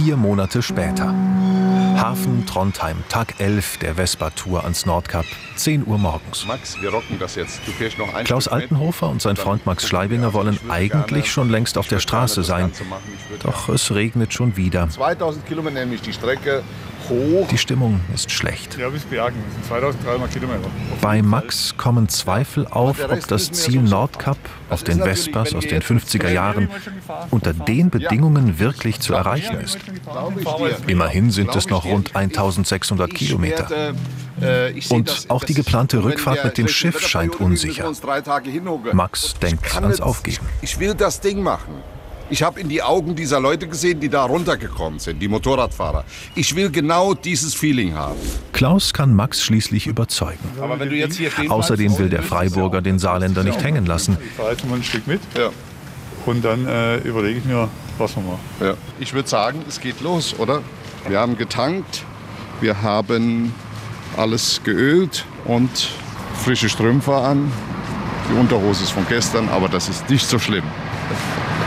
4 Monate später. Hafen Trondheim, Tag 11 der Vespa-Tour ans Nordkap, 10 Uhr morgens. Max, wir rocken das jetzt. Du fährst noch ein Klaus Stück mit. Altenhofer und sein Freund Max Schleibinger wollen eigentlich schon längst auf der Straße sein. Doch es regnet schon wieder. 2000 Kilometer nämlich die Strecke hoch. Die Stimmung ist schlecht. Ja, bis Bergen, das sind 2300 Kilometer. Bei Max kommen Zweifel auf, ob das Ziel Nordkap auf den Vespas aus den 50er Jahren unter den Bedingungen wirklich zu erreichen ist. Immerhin sind es noch rund 1600 Kilometer. Und auch die geplante Rückfahrt mit dem Schiff scheint unsicher. Max denkt ans Aufgeben. Ich will das Ding machen. Ich habe in die Augen dieser Leute gesehen, die da runtergekommen sind, die Motorradfahrer. Ich will genau dieses Feeling haben. Klaus kann Max schließlich überzeugen. Aber wenn du jetzt hier stehen Außerdem will der Freiburger den Saarländer nicht hängen lassen. Ich fahre jetzt mal ein Stück mit Ja. und dann überlege ich mir, was wir machen. Ja. Ich würde sagen, es geht los, oder? Wir haben getankt, wir haben alles geölt und frische Strümpfe an. Die Unterhose ist von gestern, aber das ist nicht so schlimm.